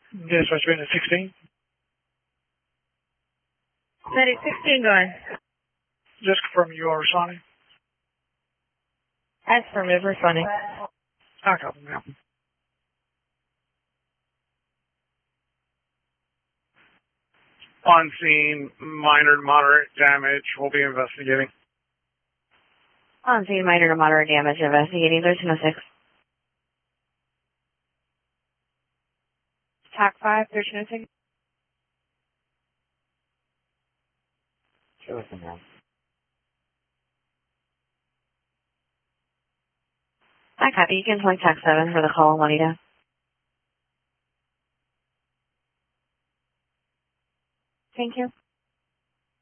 Dispatch unit 16. Medic 16 going. Just confirm you are responding. Affirmative, responding. I copy, ma'am. On scene, minor to moderate damage. We'll be investigating. On scene, minor to moderate damage, investigating 1306. TAC 5, 1306. Sure, listen, ma'am. I copy. You can select TAC 7 for the call, Juanita. Thank you.